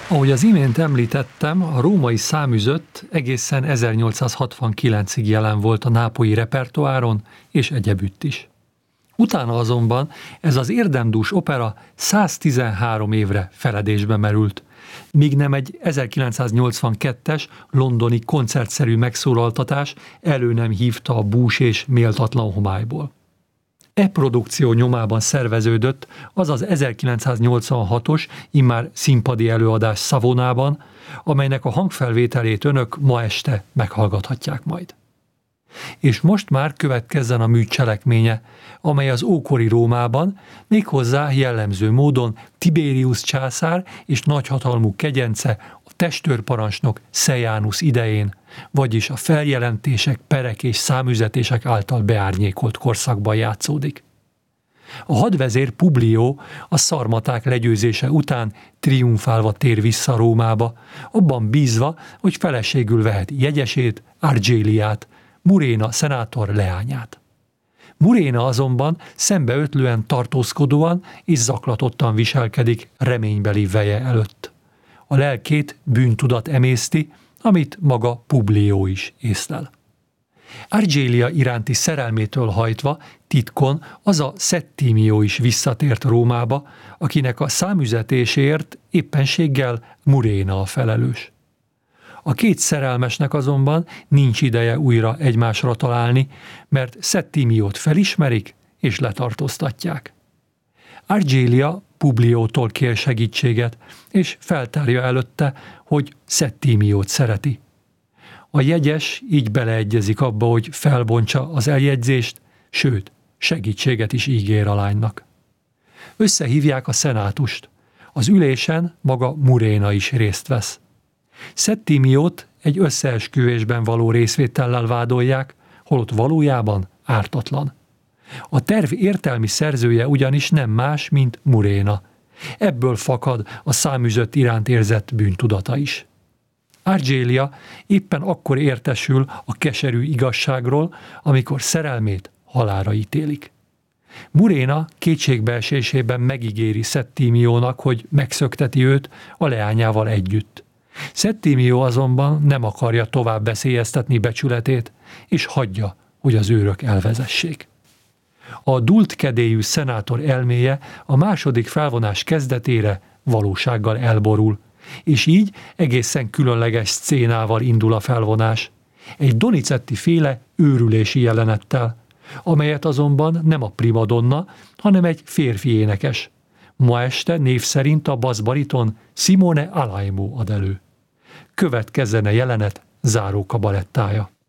Ahogy az imént említettem, a római számüzött egészen 1869-ig jelen volt a nápolyi repertoáron, és egyebütt is. Utána azonban ez az érdemdús opera 113 évre feledésbe merült, míg nem egy 1982-es londoni koncertszerű megszólaltatás elő nem hívta a bús és méltatlan homályból. E produkció nyomában szerveződött az 1986-os immár színpadi előadás Savonában, amelynek a hangfelvételét önök ma este meghallgathatják majd. És most már következzen a mű cselekménye, amely az ókori Rómában méghozzá jellemző módon Tiberius császár és nagyhatalmú kegyence, a testőrparancsnok Sejanus idején, vagyis a feljelentések, perek és számüzetések által beárnyékolt korszakban játszódik. A hadvezér Publio a szarmaták legyőzése után triumfálva tér vissza Rómába, abban bízva, hogy feleségül vehet jegyesét, Argéliát, Muréna szenátor leányát. Muréna azonban szembeötlően tartózkodóan és zaklatottan viselkedik reménybeli veje előtt. A lelkét bűntudat emészti, amit maga Publio is észlel. Argélia iránti szerelmétől hajtva titkon az a Settimio is visszatért Rómába, akinek a számüzetésért éppenséggel Muréna a felelős. A két szerelmesnek azonban nincs ideje újra egymásra találni, mert Settimiót felismerik és letartóztatják. Argélia Publiótól kér segítséget, és feltárja előtte, hogy Settimiót szereti. A jegyes így beleegyezik abba, hogy felbontsa az eljegyzést, sőt, segítséget is ígér a lánynak. Összehívják a szenátust. Az ülésen maga Muréna is részt vesz. Settimiót egy összeesküvésben való részvétellel vádolják, holott valójában ártatlan. A terv értelmi szerzője ugyanis nem más, mint Muréna. Ebből fakad a számüzött iránt érzett bűntudata is. Argélia éppen akkor értesül a keserű igazságról, amikor szerelmét halálra ítélik. Muréna kétségbeesésében megígéri Settimiónak, hogy megszökteti őt a leányával együtt. Settimio azonban nem akarja tovább veszélyeztetni becsületét, és hagyja, hogy az őrök elvezessék. A dult kedélyű szenátor elméje a második felvonás kezdetére valósággal elborul, és így egészen különleges szcénával indul a felvonás, egy Donizetti féle őrülési jelenettel, amelyet azonban nem a primadonna, hanem egy férfi énekes. Ma este név szerint a basszbariton Simone Alaimo ad elő. Következzen a jelenet záró kabarettája.